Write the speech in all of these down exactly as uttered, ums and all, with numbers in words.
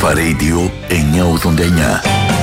Αλφα Radio εννιακόσια ογδόντα εννιά.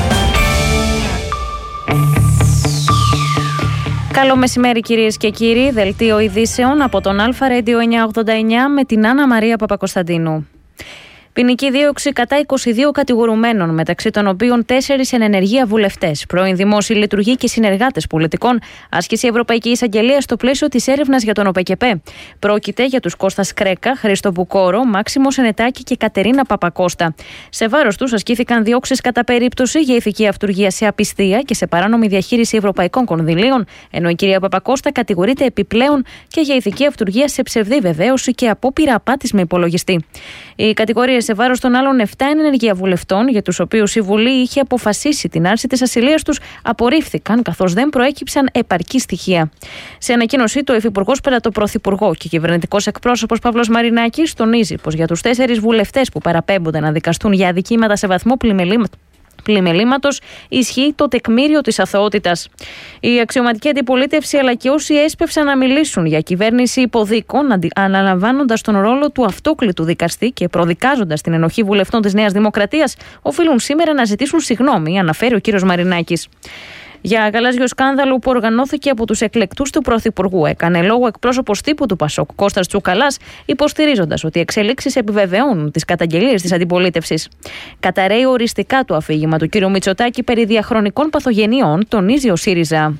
Καλό μεσημέρι κυρίες και κύριοι, δελτίο ειδήσεων από τον Αλφα Radio εννιακόσια ογδόντα εννιά με την Άννα Μαρία Παπακοσταντίνου. Ποινική δίωξη κατά είκοσι δύο κατηγορουμένων, μεταξύ των οποίων τέσσερις εν ενεργεία βουλευτές, πρώην δημόσιοι λειτουργοί και συνεργάτες πολιτικών, άσκησε η Ευρωπαϊκή Εισαγγελία στο πλαίσιο της έρευνας για τον ΟΠΕΚΕΠΕ. Πρόκειται για τους Κώστας Κρέκα, Χρήστο Βουκόρο, Μάξιμο Σενετάκη και Κατερίνα Παπακώστα. Σε βάρος τους ασκήθηκαν διώξεις κατά περίπτωση για ηθική αυτουργία σε απιστία και σε παράνομη διαχείριση ευρωπαϊκών κονδυλίων, ενώ η κυρία Παπακώστα κατηγορείται επιπλέον και για ηθική αυτουργία σε ψευδή βεβαίωση και απόπειρα απάτης με υπολογιστή. Οι κατηγορίες σε βάρος των άλλων επτά ενεργεία βουλευτών, για τους οποίους η Βουλή είχε αποφασίσει την άρση της ασυλίας τους, απορρίφθηκαν καθώς δεν προέκυψαν επαρκή στοιχεία. Σε ανακοίνωσή του, ο Υφυπουργός πέρα το Πρωθυπουργό και κυβερνητικός εκπρόσωπος Παύλος Μαρινάκης τονίζει πως για τους τέσσερις βουλευτές που παραπέμπονται να δικαστούν για αδικήματα σε βαθμό πλημελήματος. πλημελήματος ισχύει το τεκμήριο της αθωότητας. Η αξιωματική αντιπολίτευση αλλά και όσοι έσπευσαν να μιλήσουν για κυβέρνηση υποδίκων, αναλαμβάνοντας τον ρόλο του αυτόκλητου δικαστή και προδικάζοντας την ενοχή βουλευτών της Νέας Δημοκρατίας, οφείλουν σήμερα να ζητήσουν συγγνώμη, αναφέρει ο κύριος Μαρινάκης. Για γαλάζιο σκάνδαλο που οργανώθηκε από τους εκλεκτούς του Πρωθυπουργού, έκανε λόγο εκπρόσωπος τύπου του Πασόκ, Κώστας Τσουκαλάς, υποστηρίζοντας ότι οι εξελίξεις επιβεβαιώνουν τις καταγγελίες της αντιπολίτευσης. Καταρρέει οριστικά το αφήγημα του κ. Μητσοτάκη περί διαχρονικών παθογενειών, τονίζει ο ΣΥΡΙΖΑ.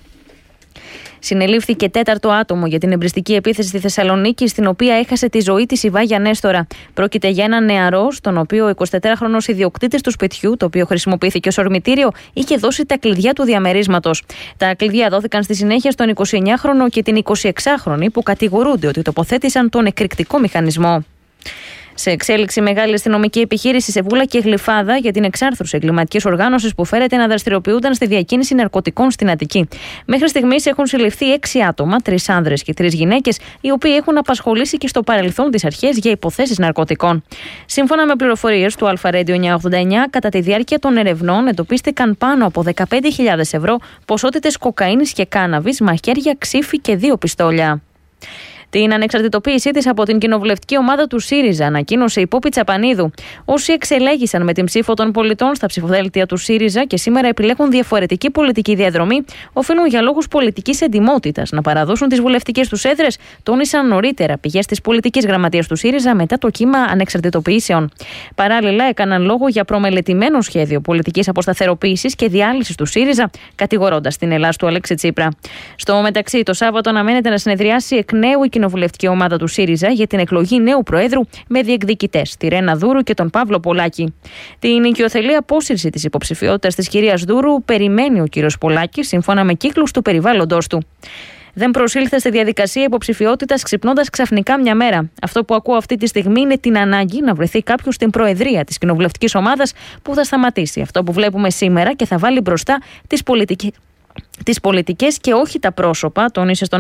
Συνελήφθηκε τέταρτο άτομο για την εμπριστική επίθεση στη Θεσσαλονίκη, στην οποία έχασε τη ζωή της η Βάγια Νέστορα. Πρόκειται για έναν νεαρό, στον οποίο ο εικοσιτετράχρονος ιδιοκτήτης του σπιτιού, το οποίο χρησιμοποιήθηκε ως ορμητήριο, είχε δώσει τα κλειδιά του διαμερίσματος. Τα κλειδιά δόθηκαν στη συνέχεια στον εικοσιεννιάχρονο και την εικοσιεξάχρονη, που κατηγορούνται ότι τοποθέτησαν τον εκρηκτικό μηχανισμό. Σε εξέλιξη μεγάλη αστυνομική επιχείρηση σε Βούλα και Γλυφάδα για την εξάρθρωση εγκληματικής οργάνωσης που φέρεται να δραστηριοποιούνταν στη διακίνηση ναρκωτικών στην Αττική. Μέχρι στιγμής έχουν συλληφθεί έξι άτομα, τρεις άνδρες και τρεις γυναίκες, οι οποίοι έχουν απασχολήσει και στο παρελθόν τις αρχές για υποθέσεις ναρκωτικών. Σύμφωνα με πληροφορίες του Αλφα Radio εννιακόσια ογδόντα εννιά, κατά τη διάρκεια των ερευνών εντοπίστηκαν πάνω από δεκαπέντε χιλιάδες ευρώ, ποσότητες κοκαίνης και κάναβης, μαχαίρια, ξύφη και δύο πιστόλια. Την ανεξαρτητοποίησή της από την κοινοβουλευτική ομάδα του ΣΥΡΙΖΑ ανακοίνωσε η Πόπη Τσαπανίδου. Όσοι εξελέγησαν με την ψήφο των πολιτών στα ψηφοδέλτια του ΣΥΡΙΖΑ και σήμερα επιλέγουν διαφορετική πολιτική διαδρομή, οφείλουν για λόγους πολιτικής εντιμότητας να παραδώσουν τις βουλευτικές τους έδρες, τόνισαν νωρίτερα πηγές της πολιτικής γραμματείας του ΣΥΡΙΖΑ μετά το κύμα ανεξαρτητοποιήσεων. Παράλληλα, έκαναν λόγο για προμελετημένο σχέδιο πολιτικής αποσταθεροποίησης και διάλυσης του ΣΥΡΙΖΑ, κατηγορώντας την Ελλάς του Αλέξη Τσίπρα. Στο μεταξύ, το Σάββατο αναμένεται να συνεδριάσει εκ νέου η κοινοβουλευτική ομάδα του ΣΥΡΙΖΑ για την εκλογή νέου Προέδρου με διεκδικητές τη Ρένα Δούρου και τον Παύλο Πολάκη. Την οικειοθελή απόσυρση της υποψηφιότητας της κυρίας Δούρου περιμένει ο κύριος Πολάκης, σύμφωνα με κύκλους του περιβάλλοντος του. Δεν προσήλθε στη διαδικασία υποψηφιότητας ξυπνώντας ξαφνικά μια μέρα. Αυτό που ακούω αυτή τη στιγμή είναι την ανάγκη να βρεθεί κάποιος στην προεδρία της κοινοβουλευτικής ομάδας που θα σταματήσει αυτό που βλέπουμε σήμερα και θα βάλει μπροστά τις πολιτικές, τις πολιτικές και όχι τα πρόσωπα, τόνισε στον